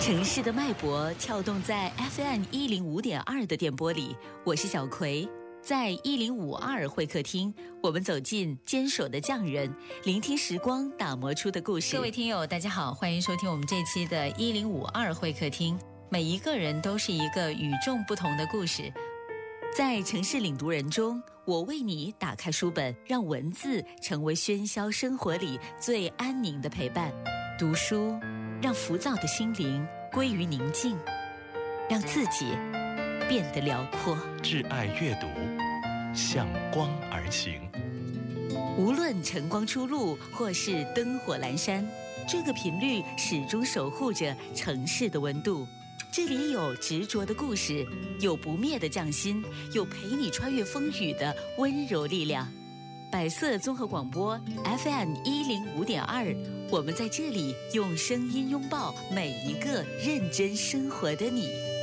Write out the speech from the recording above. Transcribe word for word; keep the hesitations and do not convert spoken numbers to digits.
城市的脉搏跳动在 F M 一零五点二 的电波里，我是小葵。在一零五二会客厅，我们走进坚守的匠人，聆听时光打磨出的故事。各位听友大家好，欢迎收听我们这期的一零五二会客厅。每一个人都是一个与众不同的故事。在城市领读人中，我为你打开书本，让文字成为喧嚣生活里最安宁的陪伴。读书让浮躁的心灵归于宁静，让自己变得辽阔。 挚爱阅读，向光而行。 无论晨光初露或是灯火阑珊，这个频率始终守护着城市的温度。这里有执着的故事，有不灭的匠心，有陪你穿越风雨的温柔力量。百色综合广播 F M 一零五点二，我们在这里用声音拥抱每一个认真生活的你。